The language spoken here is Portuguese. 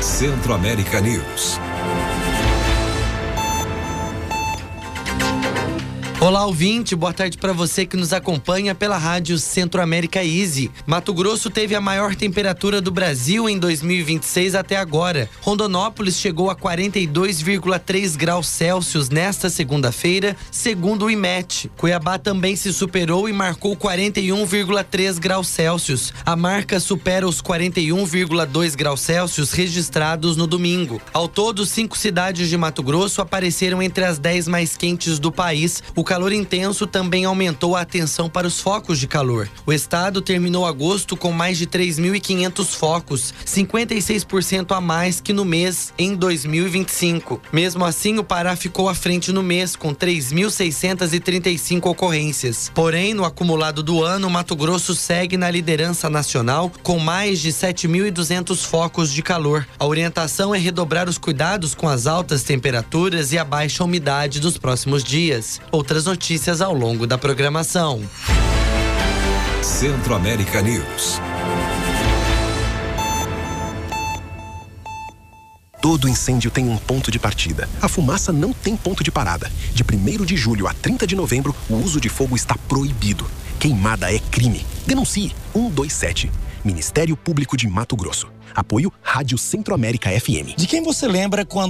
Centro-América News. Olá, ouvinte, boa tarde para você que nos acompanha pela rádio Centro-América Easy. Mato Grosso teve a maior temperatura do Brasil em 2026 até agora. Rondonópolis chegou a 42,3 graus Celsius nesta segunda-feira, segundo o IMET. Cuiabá também se superou e marcou 41,3 graus Celsius. A marca supera os 41,2 graus Celsius registrados no domingo. Ao todo, 5 cidades de Mato Grosso apareceram entre as 10 mais quentes do país. O calor intenso também aumentou a atenção para os focos de calor. O estado terminou agosto com mais de 3.500 focos, 56% a mais que no mês em 2025. Mesmo assim, o Pará ficou à frente no mês, com 3.635 ocorrências. Porém, no acumulado do ano, Mato Grosso segue na liderança nacional com mais de 7.200 focos de calor. A orientação é redobrar os cuidados com as altas temperaturas e a baixa umidade dos próximos dias. Outras notícias ao longo da programação. Centro-América News. Todo incêndio tem um ponto de partida. A fumaça não tem ponto de parada. De 1º de julho a 30 de novembro, o uso de fogo está proibido. Queimada é crime. Denuncie 127. Ministério Público de Mato Grosso. Apoio Rádio Centro-América FM. De quem você lembra quando